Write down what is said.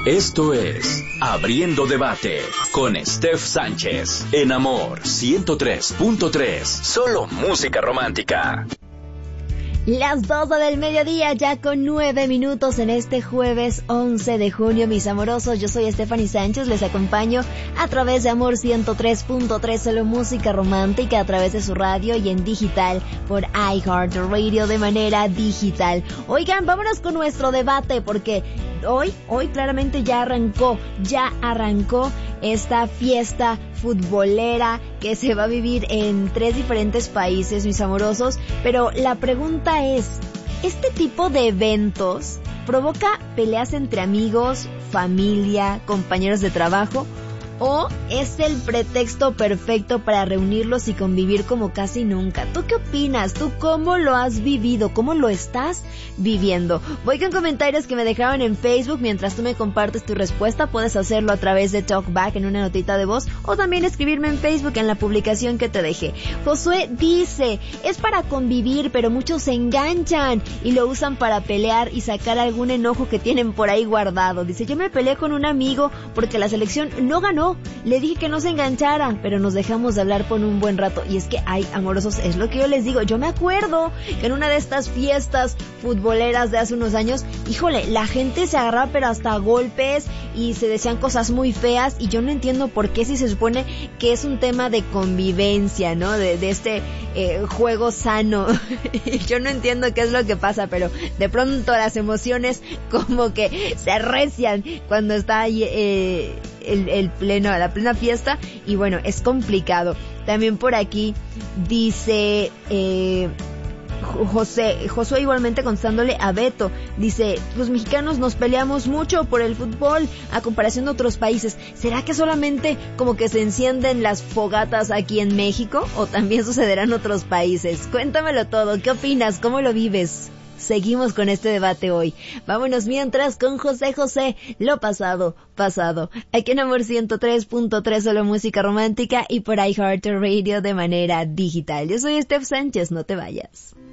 Esto es Abriendo Debate con Steph Sánchez en Amor 103.3. Solo música romántica. Las 12 del mediodía, ya con 9 minutos en este jueves 11 de junio, mis amorosos. Yo soy Stephanie Sánchez, les acompaño a través de Amor 103.3, solo música romántica, a través de su radio y en digital por iHeartRadio de manera digital. Oigan, vámonos con nuestro debate porque hoy claramente ya arrancó esta fiesta futbolera que se va a vivir en 3 diferentes países, mis amorosos, pero la pregunta es, ¿este tipo de eventos provoca peleas entre amigos, familia, compañeros de trabajo? ¿O es el pretexto perfecto para reunirlos y convivir como casi nunca? ¿Tú qué opinas? ¿Tú cómo lo has vivido? ¿Cómo lo estás viviendo? Voy con comentarios que me dejaron en Facebook. Mientras tú me compartes tu respuesta, puedes hacerlo a través de Talkback en una notita de voz o también escribirme en Facebook en la publicación que te dejé. Josué dice, es para convivir, pero muchos se enganchan y lo usan para pelear y sacar algún enojo que tienen por ahí guardado. Dice, yo me peleé con un amigo porque la selección no ganó. Le dije que no se enganchara, pero nos dejamos de hablar por un buen rato. Y es que, ay, amorosos, es lo que yo les digo. Yo me acuerdo que en una de estas fiestas futboleras de hace unos años, híjole, la gente se agarraba pero hasta golpes y se decían cosas muy feas. Y yo no entiendo por qué, si se supone que es un tema de convivencia, ¿no? De este juego sano. Yo no entiendo qué es lo que pasa, pero de pronto las emociones como que se arrecian cuando está ahí la plena fiesta, y bueno, es complicado. También por aquí dice Josué igualmente contestándole a Beto, dice, los mexicanos nos peleamos mucho por el fútbol a comparación de otros países. ¿Será que solamente como que se encienden las fogatas aquí en México o también sucederá en otros países? Cuéntamelo todo, ¿qué opinas? ¿Cómo lo vives? Seguimos con este debate hoy. Vámonos mientras con José José, lo pasado, pasado. Aquí en Amor 103.3, solo música romántica y por iHeartRadio de manera digital. Yo soy Steph Sánchez, no te vayas.